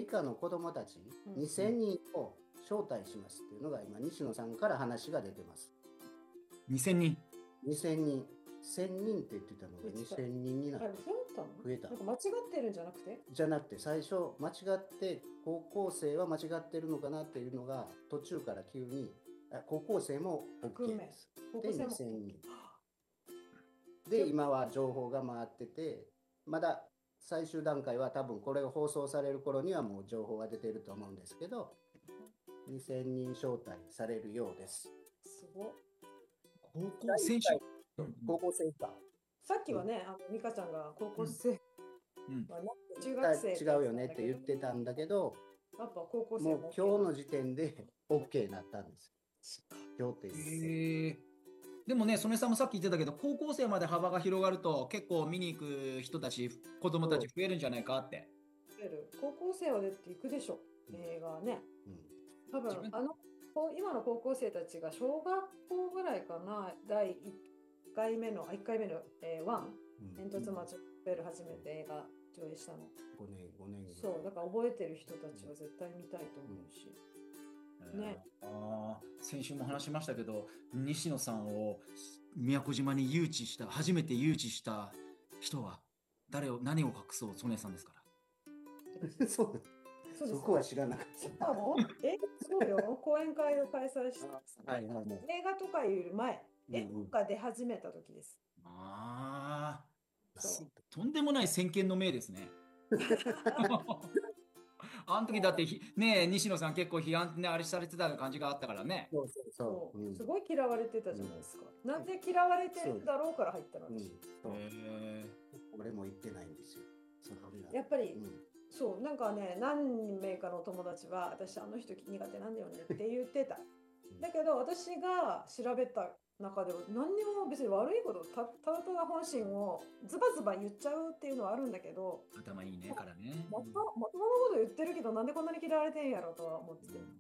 下の子どもたち2000人を招待しますっていうのが今西野さんから話が出てます。 2000人。 2000人。1000人って言ってたのが2000人になって増えた。なんか間違ってるんじゃなくて？ じゃなくて最初間違って高校生は間違ってるのかなっていうのが途中から急に高校生も OK です。で2000人。で今は情報が回っててまだ最終段階は多分これが放送される頃にはもう情報が出てると思うんですけど2000人招待されるようです。 すごい。 高校選手。 高校生か。 さっきはね、美香ちゃんが高校生、 中学生違うよねって言ってたんだけど、 やっぱ高校生もう今日の時点で OK になったんです。今日っていう。 でもね、曽根さんもさっき言ってたけど、高校生まで幅が広がると結構見に行く人たち、子供たち増えるんじゃないかって。 増える。高校生は出て行くでしょ、映画ね。多分今の高校生たちが小学校ぐらいかな、第1回目のワン、煙突町のベル初めて映画上映したの。 5年ぐらい。 そう、だから覚えてる人たちは絶対見たいと思うし。ね、 先週も話しましたけど、西野さんを宮古島に初めて誘致した人は何を隠そう、曽根さんですから。 そこは知らなかった。 そうよ、講演会を開催して、映画とかより前、絵本が出始めた時です。 とんでもない先見の明ですね。あの時だってね、西野さん結構批判であれされてた感じがあったからね。 すごい嫌われてたじゃないですか。なんで嫌われてるだろうから入ったの私。 俺も言ってないんですよ。 やっぱり、そうなんかね、何名かの友達は私あの人苦手なんだよねって言ってた。だけど私が調べた中では何にも別に悪いことただただ本心をズバズバ言っちゃうっていうのはあるんだけど、 頭いいねからね。 まともなこと言ってるけどなんでこんなに嫌われてんやろとは思ってて。だ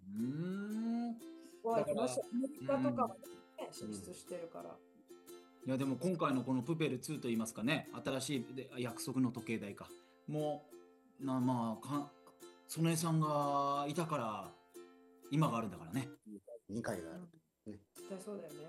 からアメリカとかもね進出してるから。 いやでも今回のこのプペル2といいますかね、新しい約束の時計台かもう曽根さんがいたから今があるんだからね。 2回がある。 絶対そうだよね。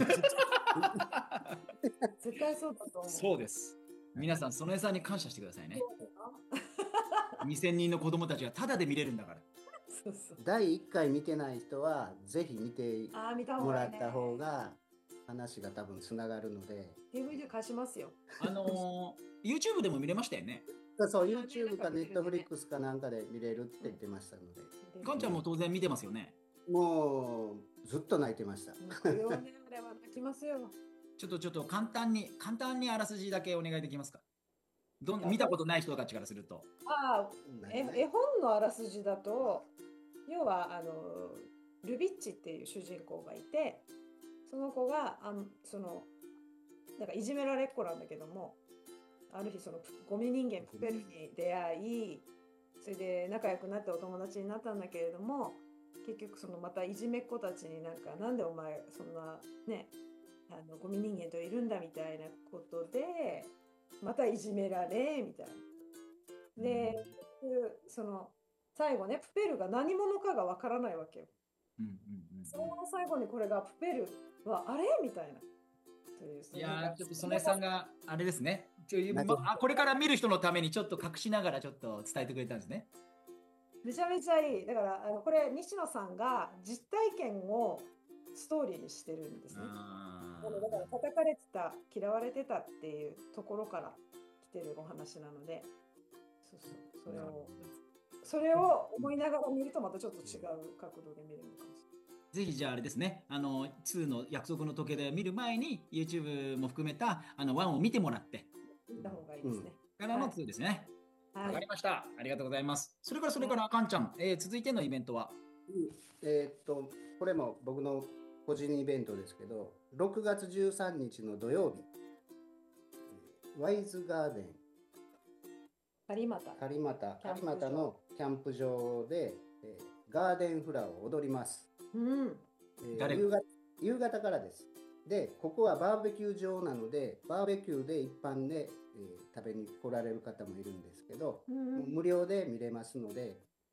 絶対そうだと思う。 そうです。皆さん曽根さんに感謝してくださいね。2000人の子供たちがタダで見れるんだから。 第1回見てない人はぜひ見てもらった方が話が多分つながるので。 DVD 貸しますよ。 YouTube でも見れましたよね。 そう、YouTube か Netflix かなんかで見れるって言ってましたので。 かんちゃんも当然見てますよね。 もうずっと泣いてました。 あれは泣きますよ。 ちょっと簡単にあらすじだけお願いできますか。見たことない人たちからすると。 絵本のあらすじだと、要はルビッチっていう主人公がいて、その子がなんかいじめられっ子なんだけども、ある日そのゴミ人間プペルに出会い、それで仲良くなってお友達になったんだけれども、結局またいじめっ子たちになんでお前そんなねゴミ人間といるんだみたいなことでまたいじめられみたいな。で最後ねプペルが何者かがわからないわけよ。その最後にこれがプペルはあれみたいな。 いやちょっと曽根さんがあれですね、これから見る人のためにちょっと隠しながらちょっと伝えてくれたんですね。 めちゃめちゃいい。だからこれ西野さんが実体験をストーリーにしてるんですね。だから叩かれてた嫌われてたっていうところから来てるお話なので、それを思いながら見るとまたちょっと違う角度で見れるかもしれない。 ぜひじゃああれですね、2の約束の時計で見る前に YouTube も含めた1を見てもらって見た方がいいですね。 からの2ですね。わかりました。ありがとうございます。それからかんちゃん、続いてのイベントはこれも僕の個人イベントですけど、6月13日の土曜日、ワイズガーデン狩俣のキャンプ場で、ガーデンフラワーを踊ります。夕方からです。で、ここはバーベキュー場なので、バーベキューで一般で、食べに来られる方もいるんですけど、無料で見れますので、